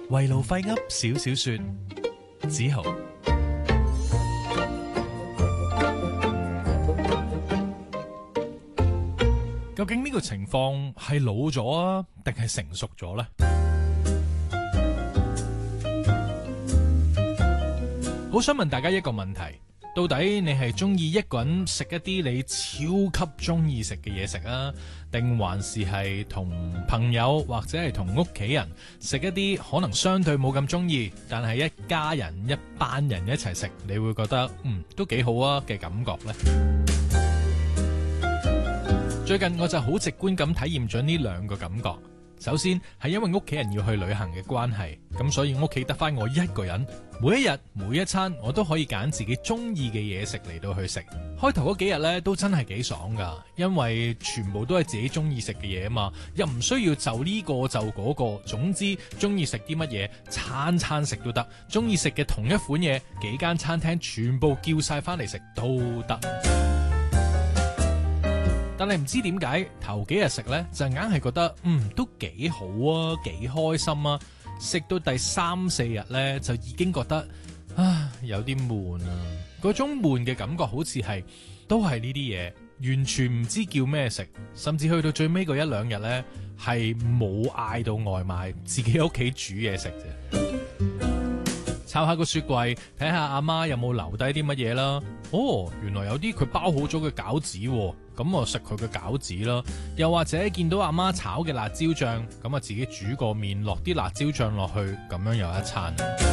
圍爐廢噏少少說，子豪。究竟呢個情況係老咗啊，定係成熟咗呢？好想問大家一個問題，到底你係中意一個人食一啲你超級中意食嘅嘢食啊，定還是係同朋友或者係同屋企人食一啲可能相對冇咁中意，但係一家人一班人一齊食，你會覺得都幾好啊嘅感覺呢？最近我就好直觀咁體驗咗呢兩個感覺。首先係因為屋企人要去旅行嘅關係，咁所以屋企得返我一個人，每一日每一餐我都可以揀自己中意嘅嘢食嚟到去食。開頭嗰幾日呢都真係幾爽㗎，因為全部都係自己中意食嘅嘢啊嘛，又唔需要就呢個就嗰個，總之中意食啲乜嘢餐餐食都得，中意食嘅同一款嘢幾間餐廳全部叫晒返嚟食都得。但係唔知點解頭幾日食呢，就硬係覺得都幾好啊，幾開心啊。食到第3、4日呢，就已經覺得有啲悶啊。嗰種悶嘅感覺好似係都係呢啲嘢，完全唔知叫咩食，甚至去到最尾嗰1、2日呢，係冇嗌到外賣，自己屋企煮嘢食啫。抄下個雪櫃，睇下阿媽有冇留低啲乜嘢啦。原來有啲佢包好咗嘅餃子喎，咁我食佢嘅餃子啦。又或者見到阿媽炒嘅辣椒醬，咁啊自己煮個麵，落啲辣椒醬落去，咁樣有一餐。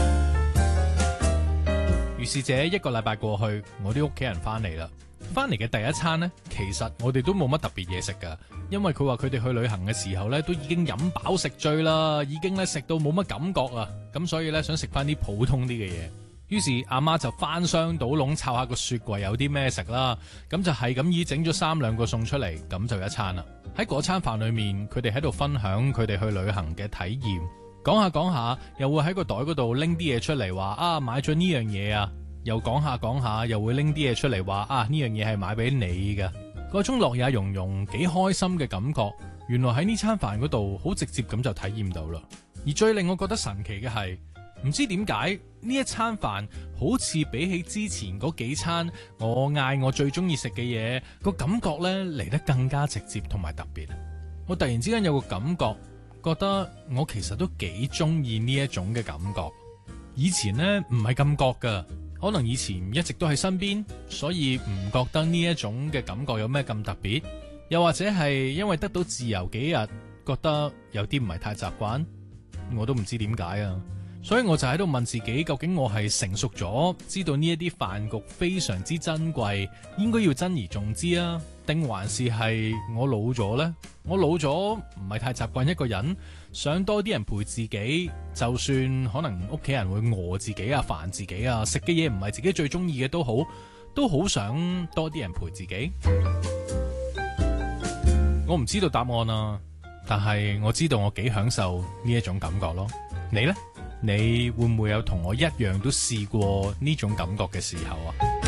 於是這1個禮拜過去，我啲屋企人翻嚟啦。翻嚟嘅第一餐呢，其實我哋都冇乜特別嘢食噶，因為佢話佢哋去旅行嘅時候呢，都已經飲飽食醉啦，已經咧食到冇乜感覺啊，咁所以咧想食翻啲普通啲嘅嘢。於是阿媽就翻箱倒籠抄下個雪櫃有啲咩食啦，咁就係咁意整咗3、2個餸出嚟，咁就一餐啦。喺嗰餐飯裏面，佢哋喺度分享佢哋去旅行嘅體驗，講下講下，又會喺個袋嗰度拎啲嘢出嚟話買咗呢樣嘢啊。又講下講下，又會拎啲嘢出嚟話呢樣嘢係買俾你嘅，嗰種樂也融融幾開心嘅感覺，原來喺呢餐飯嗰度好直接咁就體驗到啦。而最令我覺得神奇嘅係，唔知點解呢一餐飯好似比起之前嗰幾餐我嗌我最中意食嘅嘢個感覺呢嚟得更加直接同埋特別。我突然之間有個感覺，覺得我其實都幾中意呢一種嘅感覺。以前呢唔係咁覺噶。可能以前一直都喺身邊，所以唔覺得呢一種嘅感覺有咩咁特別，又或者係因為得到自由幾日，覺得有啲唔係太習慣，我都唔知點解啊。所以我就喺度問自己，究竟我係成熟咗，知道呢一啲飯局非常之珍貴，應該要珍而重之啊，定還是係我老咗呢？我老咗唔係太習慣一個人，想多啲人陪自己，就算可能屋企人會餓自己啊、煩自己啊，食嘅嘢唔係自己最中意嘅都好想多啲人陪自己。我唔知道答案啊，但係我知道我幾享受呢一種感覺咯。你呢？你會唔會有同我一樣都試過呢種感覺嘅時候啊？